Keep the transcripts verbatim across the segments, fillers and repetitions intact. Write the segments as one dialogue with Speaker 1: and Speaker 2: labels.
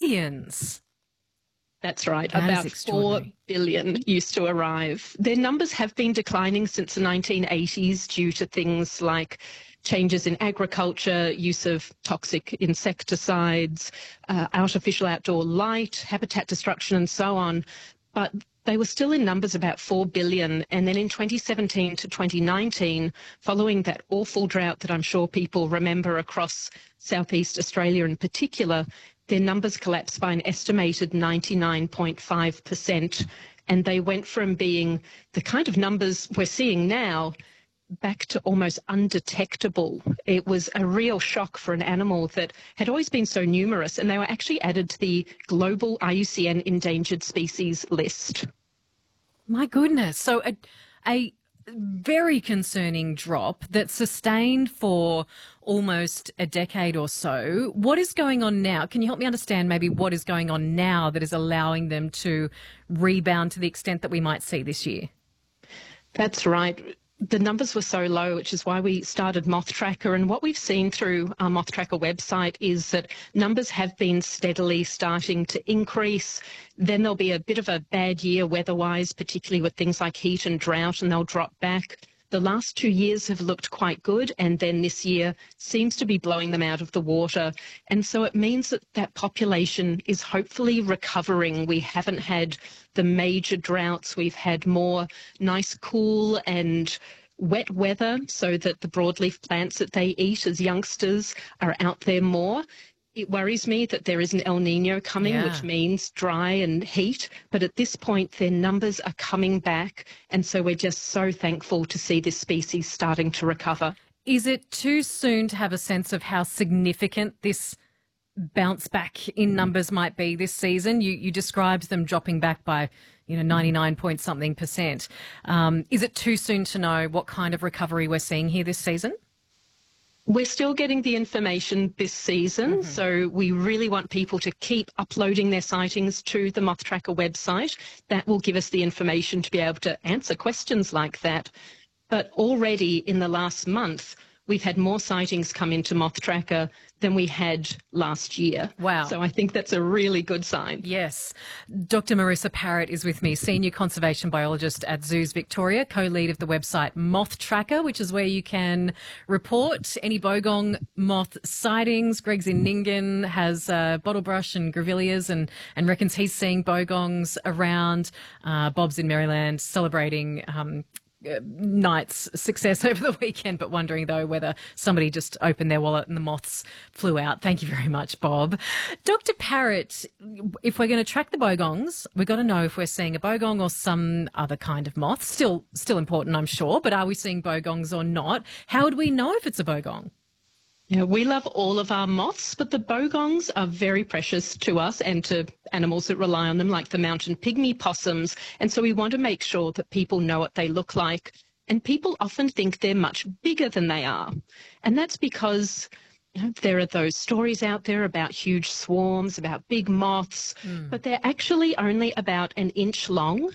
Speaker 1: billions.
Speaker 2: That's right.
Speaker 1: That
Speaker 2: About four billion used to arrive. Their numbers have been declining since the nineteen eighties due to things like changes in agriculture, use of toxic insecticides, uh, artificial outdoor light, habitat destruction, and so on. But they were still in numbers about four billion. And then in twenty seventeen to twenty nineteen, following that awful drought that I'm sure people remember across Southeast Australia in particular, their numbers collapsed by an estimated ninety-nine point five percent. And they went from being the kind of numbers we're seeing now back to almost undetectable. It was a real shock for an animal that had always been so numerous, and they were actually added to the global I U C N endangered species list.
Speaker 1: My goodness. So a, a very concerning drop that sustained for almost a decade or so. What is going on now? Can you help me understand maybe what is going on now that is allowing them to rebound to the extent that we might see this year?
Speaker 2: That's right. The numbers were so low, which is why we started Moth Tracker. And what we've seen through our Moth Tracker website is that numbers have been steadily starting to increase. Then there'll be a bit of a bad year weather-wise, particularly with things like heat and drought, and they'll drop back. The last two years have looked quite good, and then this year seems to be blowing them out of the water. And so it means that that population is hopefully recovering. We haven't had the major droughts. We've had more nice, cool and wet weather so that the broadleaf plants that they eat as youngsters are out there more. It worries me that there is an El Nino coming, yeah. which means dry and heat. But at this point, their numbers are coming back. And so we're just so thankful to see this species starting to recover.
Speaker 1: Is it too soon to have a sense of how significant this bounce back in numbers might be this season? You, you described them dropping back by, you know, ninety-nine point something percent. Um, is it too soon to know what kind of recovery we're seeing here this season?
Speaker 2: We're still getting the information this season, mm-hmm. so we really want people to keep uploading their sightings to the Moth Tracker website. That will give us the information to be able to answer questions like that. But already in the last month, we've had more sightings come into Moth Tracker than we had last year.
Speaker 1: Wow.
Speaker 2: So I think that's a really good sign.
Speaker 1: Yes. Doctor Marissa Parrott is with me, Senior Conservation Biologist at Zoos Victoria, co-lead of the website Moth Tracker, which is where you can report any bogong moth sightings. Greg's in Nyngan, has uh, bottlebrush and grevilleas and, and reckons he's seeing bogongs around. Uh, Bob's in Maryland celebrating um, Uh, night's success over the weekend, but wondering though whether somebody just opened their wallet and the moths flew out. Thank you very much, Bob. Doctor Parrott, if we're going to track the bogongs, we've got to know if we're seeing a bogong or some other kind of moth. Still, still important, I'm sure, but are we seeing bogongs or not? How would we know if it's a bogong?
Speaker 2: Yeah, we love all of our moths, but the bogongs are very precious to us and to animals that rely on them, like the mountain pygmy possums. And so we want to make sure that people know what they look like. And people often think they're much bigger than they are. And that's because, you know, there are those stories out there about huge swarms, about big moths, mm. but they're actually only about an inch long.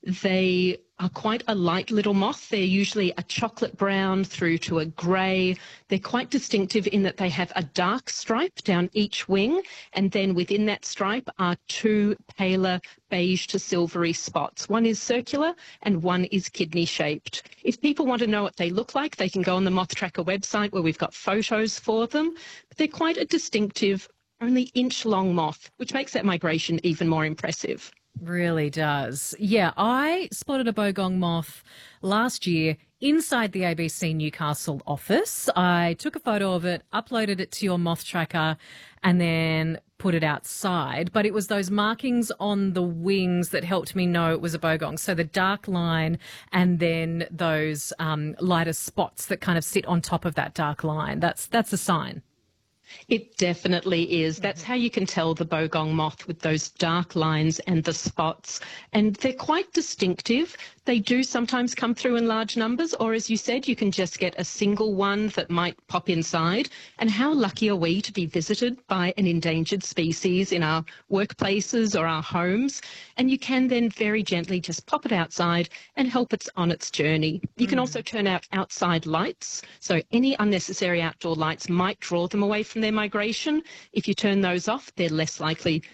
Speaker 2: They are quite a light little moth. They're usually a chocolate brown through to a grey. They're quite distinctive in that they have a dark stripe down each wing, and then within that stripe are two paler beige to silvery spots. One is circular and one is kidney-shaped. If people want to know what they look like, they can go on the Moth Tracker website where we've got photos for them. But they're quite a distinctive, only inch-long moth, which makes that migration even more impressive.
Speaker 1: Really does. Yeah, I spotted a bogong moth last year inside the A B C Newcastle office. I took a photo of it, uploaded it to your Moth Tracker, and then put it outside. But it was those markings on the wings that helped me know it was a bogong. So the dark line and then those um, lighter spots that kind of sit on top of that dark line. That's that's a sign.
Speaker 2: It definitely is. That's how you can tell the bogong moth, with those dark lines and the spots. And they're quite distinctive. They do sometimes come through in large numbers, or as you said, you can just get a single one that might pop inside. And how lucky are we to be visited by an endangered species in our workplaces or our homes? And you can then very gently just pop it outside and help it on its journey. You can also turn out outside lights. So any unnecessary outdoor lights might draw them away from their migration. If you turn those off, they're less likely